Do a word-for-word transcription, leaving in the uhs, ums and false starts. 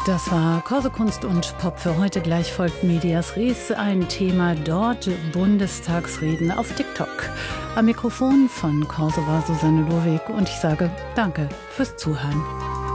Das war Corso Kunst und Pop für heute. Gleich folgt Medias Res, ein Thema dort, Bundestagsreden auf TikTok. Am Mikrofon von Corso war Susanne Lohweg und ich sage Danke fürs Zuhören.